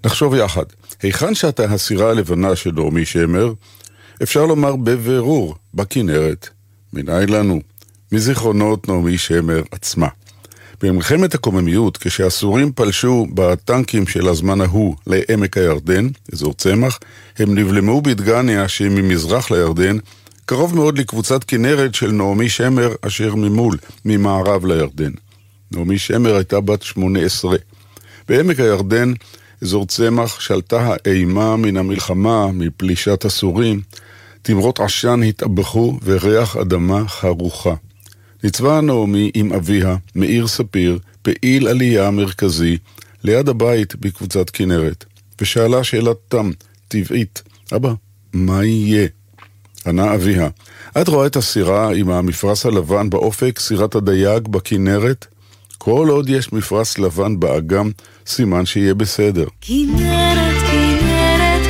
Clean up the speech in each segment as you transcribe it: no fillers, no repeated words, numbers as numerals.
נחשוב יחד, היכן שאתה הסירה הלבנה של נעמי שמר, אפשר לומר בבירור, בכנרת. מנין לנו? מזיכרונות נעמי שמר עצמה. במלחמת הקוממיות, כשהסורים פלשו בטנקים של הזמן ההוא לעמק הירדן, אזור צמח, הם נבלמו בדגניה שממזרח לירדן, קרוב מאוד לקבוצת כנרת של נעמי שמר אשר ממול, ממערב לירדן. נעמי שמר הייתה בת 18. בעמק הירדן, אזור צמח, שלטה האימה מן המלחמה, מפלישת הסורים. תמרות עשן התאבכו וריח אדמה חרוכה. ניצבה נעמי עם אביה, מאיר ספיר, פעיל עלייה מרכזי, ליד הבית בקבוצת כנרת, ושאלה שאלת תם, טבעית, אבא, מה יהיה? ענה אביה, את רואה את הסירה עם המפרס הלבן באופק, סירת הדייג בכנרת? כל עוד יש מפרס לבן באגם, סימן שיהיה בסדר. כנרת, כנרת,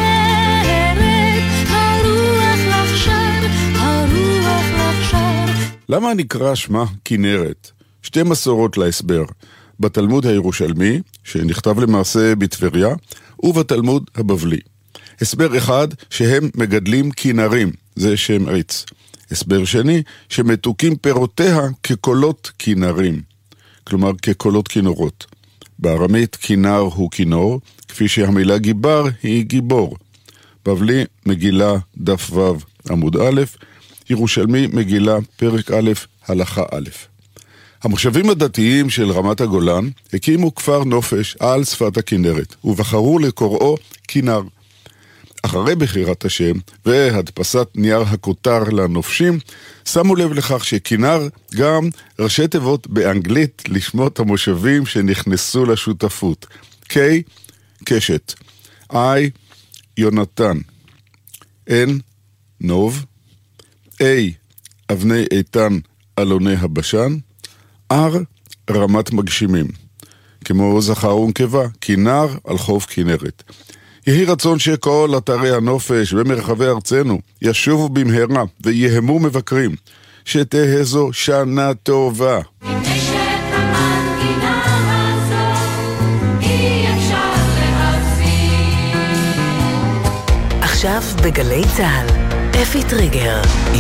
כנרת, הרוח לך שר, הרוח לך שר. למה נקרא שמה כנרת? שתי מסורות להסבר. בתלמוד הירושלמי, שנכתב למעשה בטבריה, ובתלמוד הבבלי. הסבר אחד, שהם מגדלים כנרים, זה שם עץ. הסבר שני, שמתוקים פירותיה כקולות כנרים. כלומר כקולות כינורות. בארמית כינר הוא כינור, כפי שהמילה גיבר היא גיבור. בבלי מגילה דף ו' עמוד א', ירושלמי מגילה פרק א' הלכה א'. המושבים הדתיים של רמת הגולן הקימו כפר נופש על שפת הכנרת, ובחרו לקוראו כינר. אחרי בחירת השם והדפסת נייר הכותר לנופשים, שמו לב לכך שכינר גם ראשי תיבות באנגלית לשמות המושבים שנכנסו לשותפות. K, קשת, I, יונתן, N, נוב, A, אבני איתן אלוני הבשן, R, רמת מגשימים. כמו זכר ונקבה, כינר על חוף כנרת. יהי רצון שכל אתרי הנופש במרחבי ארצנו ישובו במהרה ויהמו מבקרים. שתהיה זו שנה טובה. עכשיו בגלי צהל, אפי טריגר.